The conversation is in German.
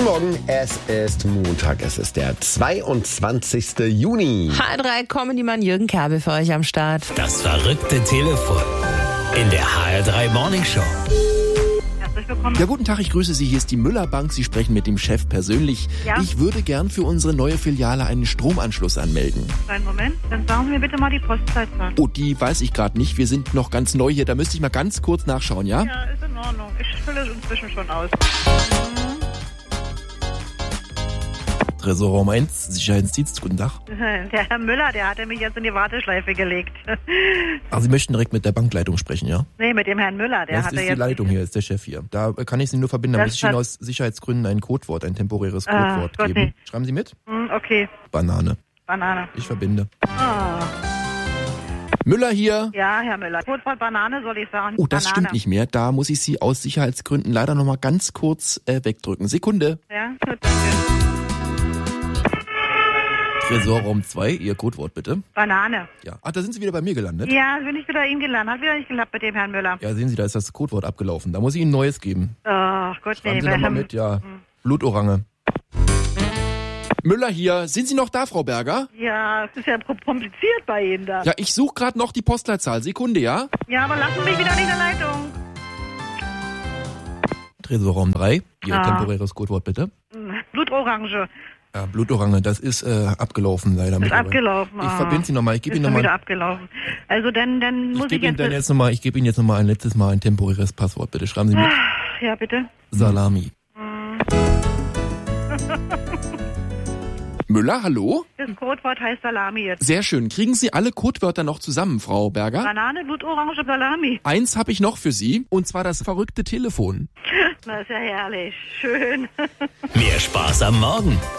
Morgen, es ist Montag, es ist der 22. Juni. HR3 Comedy-Mann Jürgen Kerbel für euch am Start. Das verrückte Telefon in der HR3 Morning Show. Ja, guten Tag, ich grüße Sie. Hier ist die Müller Bank. Sie sprechen mit dem Chef persönlich. Ja? Ich würde gern für unsere neue Filiale einen Stromanschluss anmelden. Einen Moment, dann sagen Sie mir bitte mal die Postleitzahl. Oh, die weiß ich gerade nicht. Wir sind noch ganz neu hier. Da müsste ich mal ganz kurz nachschauen, ja? Ja, ist in Ordnung. Ich fülle es inzwischen schon aus. Tresorraum 1, Sicherheitsdienst, guten Tag. Der Herr Müller, der hatte mich jetzt in die Warteschleife gelegt. Ach, Sie möchten direkt mit der Bankleitung sprechen, ja? Nee, mit dem Herrn Müller, der Das hatte ist die jetzt... Leitung hier, ist der Chef hier. Da kann ich Sie nur verbinden. Da Das muss ich Ihnen hat- aus Sicherheitsgründen ein Codewort, ein temporäres Codewort Gott, geben. nee. Schreiben Sie mit? Okay, Banane. Banane. Ich verbinde. Ah. Müller hier. Ja, Herr Müller. Codewort Banane soll ich sagen. Oh, das Banane. stimmt nicht mehr. Da muss ich Sie aus Sicherheitsgründen leider noch mal ganz kurz wegdrücken. Sekunde. Ja, gut, danke. Tresorraum 2, Ihr Codewort bitte. Banane. Ja. Ach, da sind Sie wieder bei mir gelandet? Ja, bin ich wieder Ihnen gelandet. Hat wieder nicht geklappt mit dem Herrn Müller. Ja, sehen Sie, da ist das Codewort abgelaufen. Da muss ich Ihnen ein neues geben. Ach Gott, Schreiben nee. Sie noch mal Herrn- mit, ja. Blutorange. Müller hier. Sind Sie noch da, Frau Berger? Ja, es ist ja kompliziert bei Ihnen da. Ja, ich suche gerade noch die Postleitzahl. Sekunde, ja? Ja, aber lassen Sie mich wieder nicht in der Leitung. Tresorraum 3, Ihr Ah. temporäres Codewort bitte. Blutorange. Ja, Blutorange, das ist abgelaufen leider. Ist mittlerweile. abgelaufen. Ich verbinde Sie nochmal. Ich gebe Ist Ihnen schon wieder nochmal. abgelaufen. Also dann muss ich jetzt... Ich gebe Ihnen jetzt nochmal ein letztes Mal ein temporäres Passwort, bitte. Schreiben Sie mit. Ja, bitte. Salami. Müller, hallo? Das Codewort heißt Salami jetzt. Sehr schön. Kriegen Sie alle Codewörter noch zusammen, Frau Berger? Banane, Blutorange, Salami. Eins habe ich noch für Sie, und zwar das verrückte Telefon. Das ist ja herrlich. Schön. Mehr Spaß am Morgen